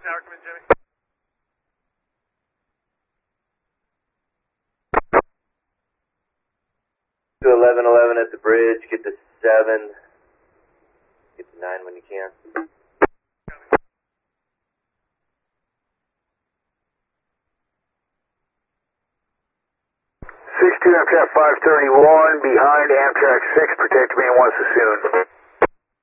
Tower, come in, Jimmy. To 1111 at the bridge, get to 7, get to 9 when you can. 62 Amtrak 531 behind Amtrak 6, protect me once as soon.